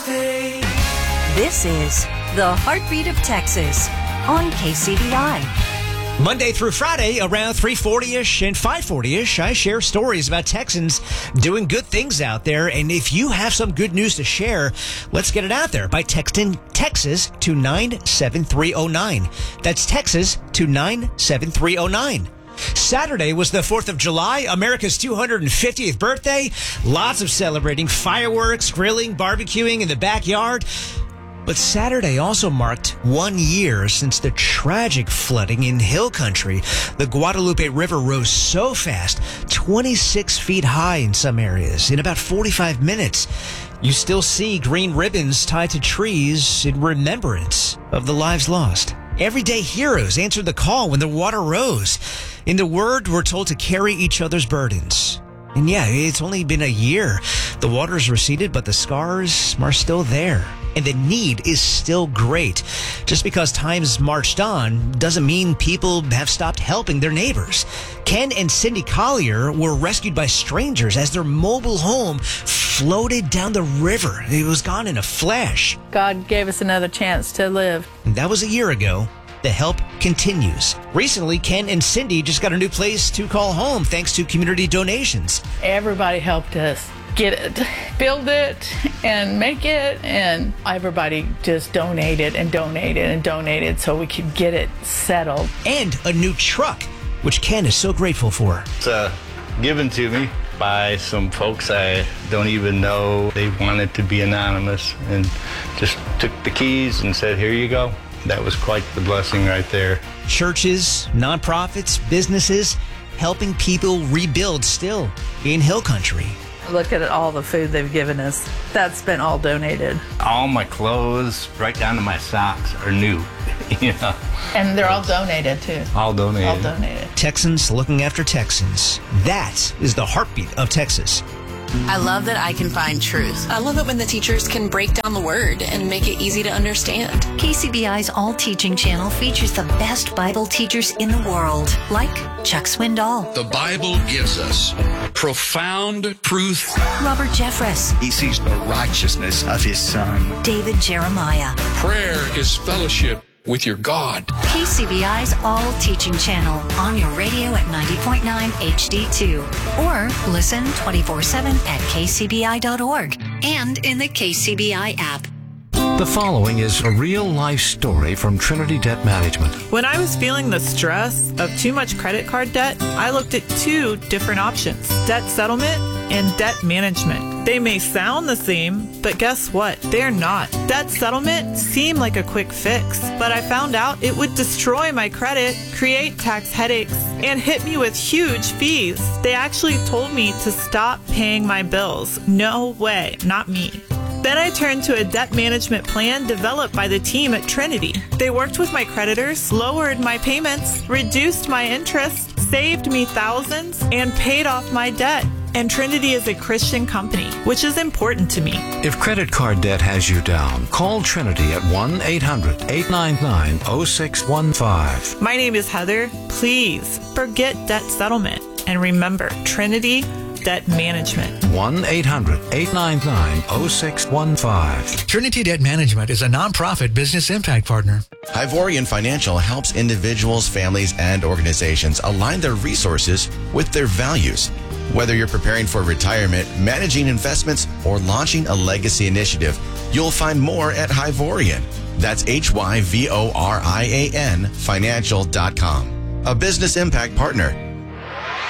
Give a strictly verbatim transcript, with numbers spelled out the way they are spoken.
This is the Heartbeat of Texas on K C B I. Monday through Friday, around three forty-ish and five forty-ish, I share stories about Texans doing good things out there. And if you have some good news to share, let's get it out there by texting Texas to nine seven three oh nine. That's Texas to nine seven three oh nine. Saturday was the fourth of July, America's two hundred fiftieth birthday. Lots of celebrating, fireworks, grilling, barbecuing in the backyard. But Saturday also marked one year since the tragic flooding in Hill Country. The Guadalupe River rose so fast, twenty-six feet high in some areas, in about forty-five minutes. You still see green ribbons tied to trees in remembrance of the lives lost. Everyday heroes answered the call when the water rose. In the Word, we're told to carry each other's burdens. And yeah, it's only been a year. The waters receded, but the scars are still there. And the need is still great. Just because time's marched on doesn't mean people have stopped helping their neighbors. Ken and Cindy Collier were rescued by strangers as their mobile home floated down the river. It was gone in a flash. God gave us another chance to live. And that was a year ago. The help continues. Recently, Ken and Cindy just got a new place to call home thanks to community donations. Everybody helped us get it, build it, and make it, and everybody just donated and donated and donated so we could get it settled. And a new truck, which Ken is so grateful for. It's uh, given to me by some folks I don't even know. They wanted to be anonymous and just took the keys and said, here you go. That was quite the blessing right there. Churches, nonprofits, businesses, helping people rebuild still in Hill Country. Look at all the food they've given us. That's been all donated. All my clothes, right down to my socks, are new. You know? And they're all donated, too. All donated. All donated. Texans looking after Texans. That is the heartbeat of Texas. I love that I can find truth. I love it when the teachers can break down the word and make it easy to understand. K C B I's All Teaching channel features the best Bible teachers in the world, like Chuck Swindoll. The Bible gives us profound truth. Robert Jeffress. He sees the righteousness of his son. David Jeremiah. Prayer is fellowship with your God. K C B I's All Teaching channel on your radio at ninety point nine H D two. Or listen twenty-four seven at K C B I dot org and in the K C B I app. The following is a real-life story from Trinity Debt Management. When I was feeling the stress of too much credit card debt, I looked at two different options: debt settlement and debt management. They may sound the same, but guess what? They're not. Debt settlement seemed like a quick fix, but I found out it would destroy my credit, create tax headaches, and hit me with huge fees. They actually told me to stop paying my bills. No way, not me. Then I turned to a debt management plan developed by the team at Trinity. They worked with my creditors, lowered my payments, reduced my interest, saved me thousands, and paid off my debt. And Trinity is a Christian company, which is important to me. If credit card debt has you down, call Trinity at one eight hundred eight nine nine oh six one five. My name is Heather. Please forget debt settlement and remember Trinity Debt Management. one eight hundred eight nine nine oh six one five. Trinity Debt Management is a nonprofit business impact partner. Hivorian Financial helps individuals, families, and organizations align their resources with their values. Whether you're preparing for retirement, managing investments, or launching a legacy initiative, you'll find more at Hivorian. That's H Y V O R I A N financial dot com. A business impact partner.